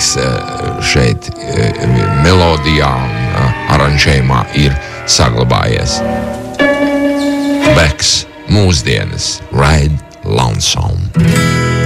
līdzīgs šeit melodijā un aranžējumā ir saglabājies. Becks, mūsdienas, Ride Lonesome.